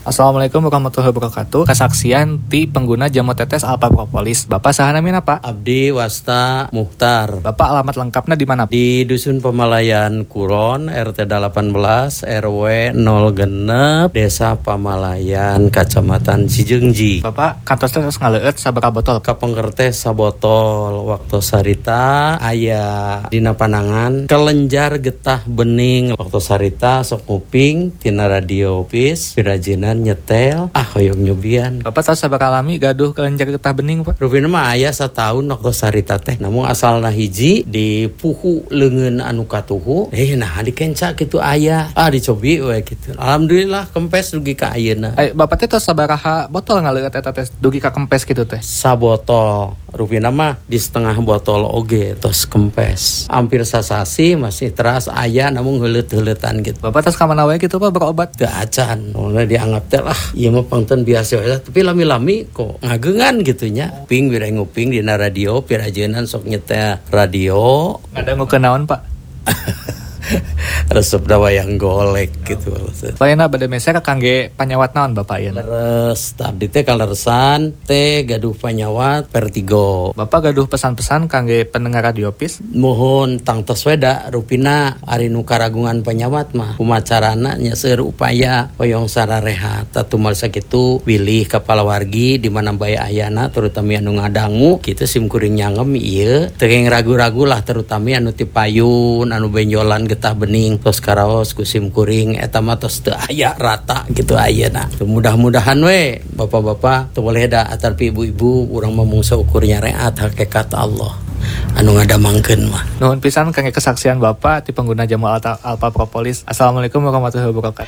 Assalamualaikum warahmatullahi wabarakatuh. Kesaksian ti pengguna jamu tetes Alpha Propolis. Bapak saha namina Pak? Abdi Wasta Muhtar. Bapak alamat lengkapnya di mana? Di Dusun Pamalayan Kuron, RT 18, RW 0 Desa Pamalayan, Kacamatan Cijeungji. Bapak kantos terus ngaleut sabaraha botol? Kapengker sabotol waktu sarita aya dina panangan kelenjar getah bening waktu sarita sok nguping tina radio pis pirajinan nyetel hoyong nyubian. Bapak tahu sabaraha lami gaduh kelenjar getah bening Pak? Rupina mah aya satahun waktu sarita teh namun asalna hiji di puhu leungeun anu katuhu nah dikenca kitu aya dicobi we kitu. Alhamdulillah kempes dugi ka ayeuna. Bapak teh tos sabaraha botol ngaleut eta teh dugi ka kempes kitu teh? Sabotol. Rupina mah di setengah botol oge tos kempes. Hampir sasasi masih teras aya namun heuleut-heuletan gitu. Bapak tos ka mana wae kitu Pak berobat? Teu acan. Mulai dianggap teh ieu mah pangten biasa we tapi lami-lami kok ngageungan gitu nya. Nguping bire nguping dina radio pirajeunan sok nyetel radio. Ngadangukeun naon Pak? Resep dawayang golek gitu. Lainna bade meser kangge panyawat naon Bapak ieu? Leres abdi teh kaleresan teh gaduh panyawat Vertigo. Bapak gaduh pesan-pesan kangge pendengar radio pis? Mohon tangtos weda rupina ari nu karagungan panyawat mah kumacarana nya seueur upaya hoyong sararehat tatumal sakitu pilih kepala wargi di mana bae ayana terutama anu ngadangu kitu simkuring nyangem ieu teu ragu-ragu lah terutama anu ti payun anu benjolan getah bening tos karaos ku simkuring eta mah tos teu aya rata gitu ayeuna. Mudah-mudahan we bapak-bapak teu boleh da atarpi ibu-ibu urang mah saukur nyareat hakikat Allah anu ngadamangkeun mah. Nuhun pisan kangge kesaksian Bapak ti pengguna jamu Alpha Propolis. Assalamualaikum warahmatullahi wabarakatuh.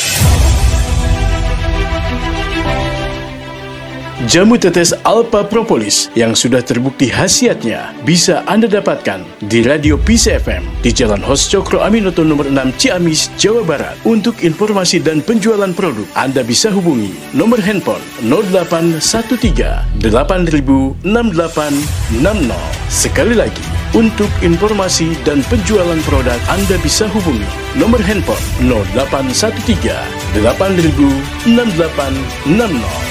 Jamu tetes Alpha Propolis yang sudah terbukti khasiatnya bisa Anda dapatkan di Radio Peace FM di Jalan Hos Cokro Aminoto nomor 6 Ciamis, Jawa Barat. Untuk informasi dan penjualan produk, Anda bisa hubungi nomor handphone 0813 8000 6860. Sekali lagi, untuk informasi dan penjualan produk, Anda bisa hubungi nomor handphone 0813 8000 6860.